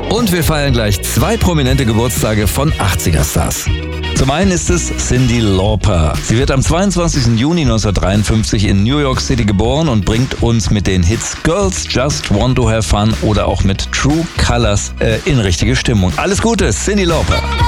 Und wir feiern gleich 2 prominente Geburtstage von 80er-Stars. Zum einen ist es Cyndi Lauper. Sie wird am 22. Juni 1953 in New York City geboren und bringt uns mit den Hits Girls Just Want to Have Fun oder auch mit True Colors in richtige Stimmung. Alles Gute, Cyndi Lauper.